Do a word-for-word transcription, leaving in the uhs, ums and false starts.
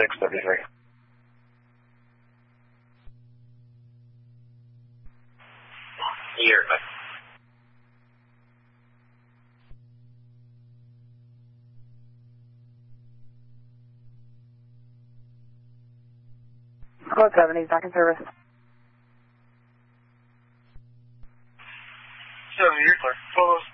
six thirty-three. Year. Code seven, he's back in service. seven, you're clear. Follows.